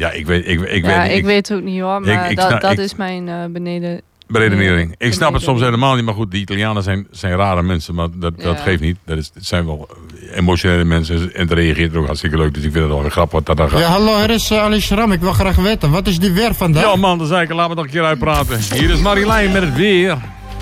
Ja, ik weet het ook niet hoor, maar dat is mijn beredenering. Ik snap het soms helemaal niet, maar goed, die Italianen zijn rare mensen, maar dat geeft niet. Het zijn wel emotionele mensen en het reageert ook hartstikke leuk, dus ik vind het wel weer grappig wat dat gaat. Ja, hallo, hier is Ali Schram. Ik wil graag weten, wat is die weer vandaag? Ja man, dan zei ik, laat me toch een keer uitpraten. Hier is Marjolein met het weer.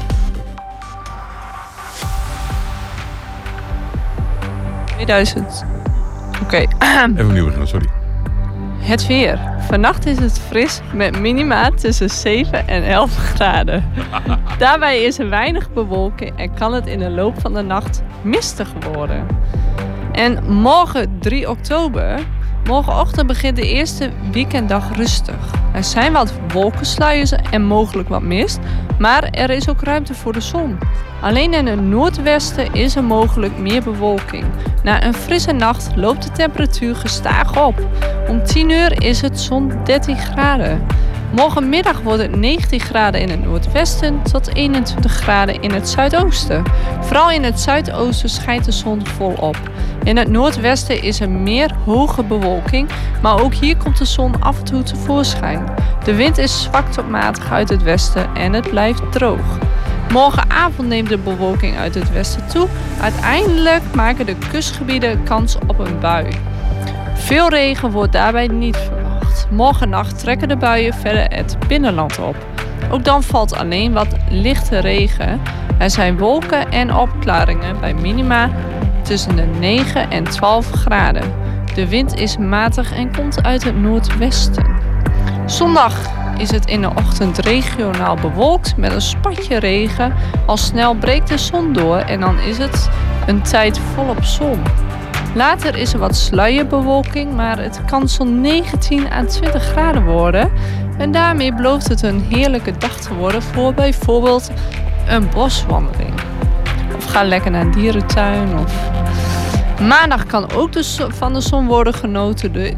Oké. Even opnieuw beginnen, sorry. Het weer. Vannacht is het fris met minima tussen 7 en 11 graden. Daarbij is er weinig bewolking en kan het in de loop van de nacht mistig worden. En morgen 3 oktober, morgenochtend begint de eerste weekenddag rustig. Er zijn wat wolkensluiers en mogelijk wat mist, maar er is ook ruimte voor de zon. Alleen in het noordwesten is er mogelijk meer bewolking. Na een frisse nacht loopt de temperatuur gestaag op. Om 10 uur is het zo'n 13 graden. Morgenmiddag wordt het 19 graden in het noordwesten tot 21 graden in het zuidoosten. Vooral in het zuidoosten schijnt de zon volop. In het noordwesten is er meer hoge bewolking, maar ook hier komt de zon af en toe tevoorschijn. De wind is zwak tot matig uit het westen en het blijft droog. Morgenavond neemt de bewolking uit het westen toe. Uiteindelijk maken de kustgebieden kans op een bui. Veel regen wordt daarbij niet verwacht. Morgennacht trekken de buien verder het binnenland op. Ook dan valt alleen wat lichte regen. Er zijn wolken en opklaringen bij minima tussen de 9 en 12 graden. De wind is matig en komt uit het noordwesten. Zondag is het in de ochtend regionaal bewolkt met een spatje regen. Al snel breekt de zon door en dan is het een tijd volop zon. Later is er wat sluierbewolking, maar het kan zo'n 19 à 20 graden worden. En daarmee belooft het een heerlijke dag te worden voor bijvoorbeeld een boswandeling. Of ga lekker naar een dierentuin. Maandag kan ook van de zon worden genoten.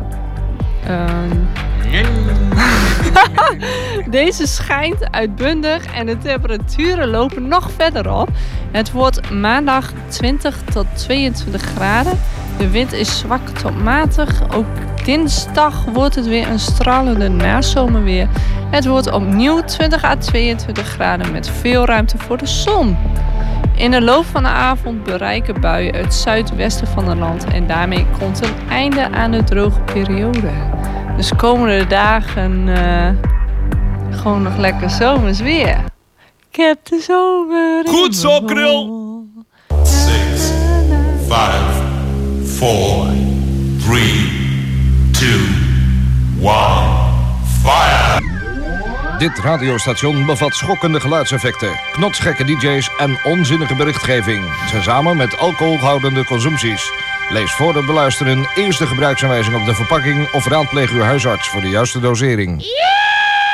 Deze schijnt uitbundig en de temperaturen lopen nog verder op. Het wordt maandag 20 tot 22 graden. De wind is zwak tot matig. Ook dinsdag wordt het weer een stralende nazomerweer. Het wordt opnieuw 20 à 22 graden met veel ruimte voor de zon. In de loop van de avond bereiken buien het zuidwesten van het land en daarmee komt een einde aan de droge periode. Dus komende dagen gewoon nog lekker zomers weer. Ik heb de zomer. Goed zo, Krul! 6, 5, 4, 3, 2, 1, fire! Dit radiostation bevat schokkende geluidseffecten, knotsgekke DJ's en onzinnige berichtgeving. Tezamen met alcoholhoudende consumpties. Lees voor het beluisteren eerst de gebruiksaanwijzing op de verpakking of raadpleeg uw huisarts voor de juiste dosering. Yeah!